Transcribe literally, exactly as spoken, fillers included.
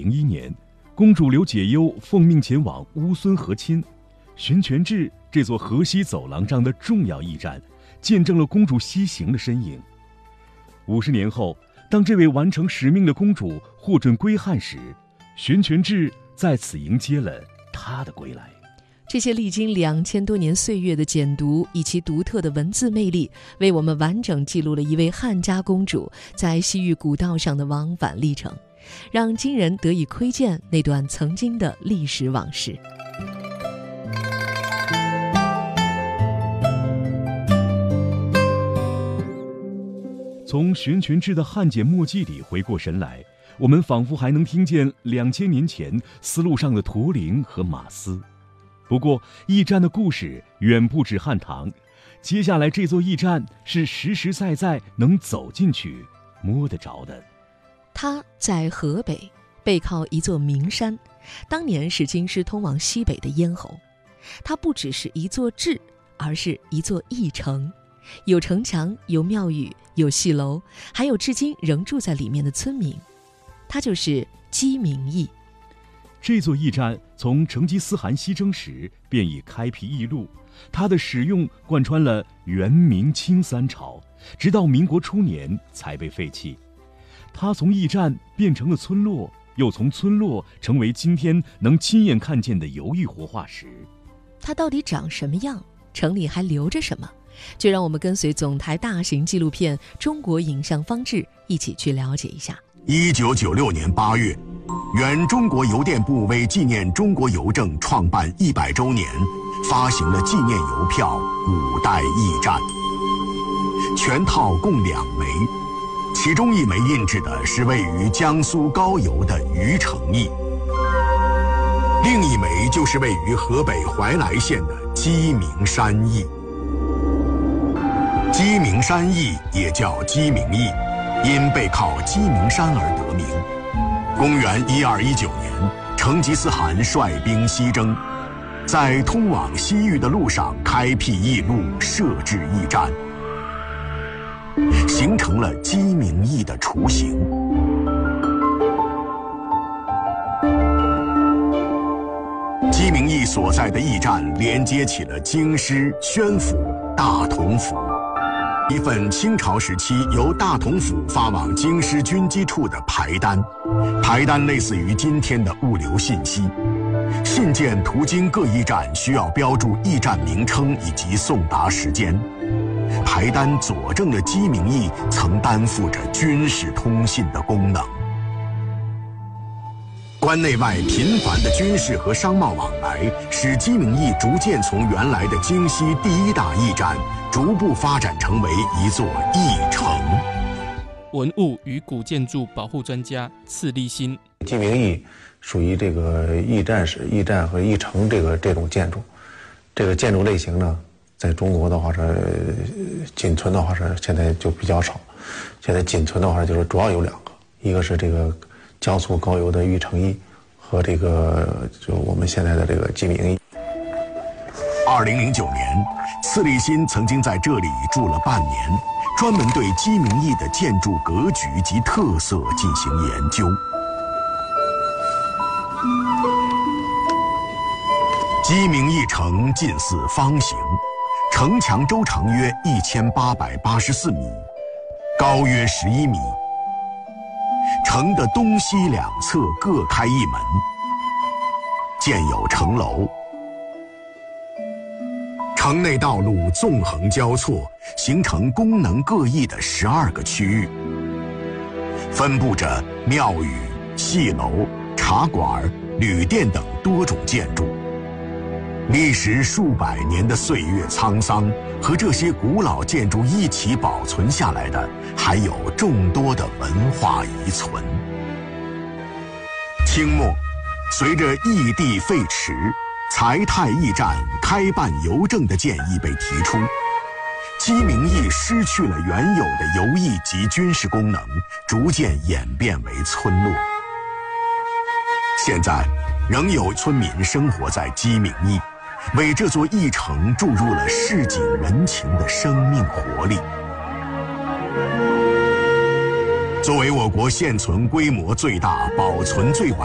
零一年，公主刘解忧奉命前往乌孙和亲。寻泉至这座河西走廊上的重要驿站，见证了公主西行的身影。五十年后，当这位完成使命的公主获准归汉时，寻泉至在此迎接了她的归来。 这些历经两千多年岁月的简读，以其独特的文字魅力，为我们完整记录了一位汉家公主在西域古道上的往返历程，让今人得以窥见那段曾经的历史往事。 从寻泉至的汉简墨迹里回过神来，我们仿佛还能听见两千年前丝路上的驼铃和马嘶。不过驿站的故事远不止汉唐，接下来这座驿站是实实在在能走进去摸得着的。 它在河北，背靠一座名山，当年是京师通往西北的咽喉。它不只是一座治，而是一座驿城，有城墙，有庙宇，有戏楼，还有至今仍住在里面的村民。它就是鸡鸣驿。 这座驿站从成吉思汗西征时便已开辟驿路，它的使用贯穿了元明清三朝，直到民国初年才被废弃。它从驿站变成了村落，又从村落成为今天能亲眼看见的游艺活化石。 它到底长什么样？城里还留着什么？就让我们跟随总台大型纪录片《中国影像方志》一起去了解一下。 一九九六年八月，原中国邮电部为纪念中国邮政创办一百周年，发行了纪念邮票五代驿站，全套共两枚，其中一枚印制的是位于江苏高邮的虞城驿，另一枚就是位于河北怀来县的鸡鸣山驿。鸡鸣山驿也叫鸡鸣驿，因背靠鸡鸣山而得名。公元一二一九年，成吉思汗率兵西征，在通往西域的路上开辟驿路，设置驿站，形成了鸡鸣驿的雏形。鸡鸣驿所在的驿站连接起了京师、宣府、大同府。一份清朝时期由大同府发往京师军机处的牌单，牌单类似于今天的物流信息，信件途经各驿站需要标注驿站名称以及送达时间。牌单佐证了鸡鸣驿曾担负着军事通信的功能。关内外频繁的军事和商贸往来，使鸡鸣驿逐渐从原来的京西第一大驿站逐步发展成为一座驿城。 文物与古建筑保护专家次立新， 鸡鸣驿属于这个驿站式、驿站和驿城这个这种建筑。这个建筑类型呢，在中国的话是仅存的话是现在就比较少。现在仅存的话就是主要有两个，一个是这个江苏高邮的虞城驿和这个就我们现在的这个鸡鸣驿。 二零零九年，次立新曾经在这里住了半年，专门对鸡鸣驿的建筑格局及特色进行研究。鸡鸣驿城近似方形，城墙周长约一千八百八十四米，高约十一米。城的东西两侧各开一门，建有城楼。城内道路纵横交错，形成功能各异的十二个区域，分布着庙宇、戏楼、茶馆、旅店等多种建筑。历时数百年的岁月沧桑，和这些古老建筑一起保存下来的，还有众多的文化遗存。清末，随着义地废弛，财泰驿站开办邮政的建议被提出，鸡鸣驿失去了原有的邮驿及军事功能，逐渐演变为村落。现在，仍有村民生活在鸡鸣驿，为这座驿城注入了市井人情的生命活力。作为我国现存规模最大、保存最完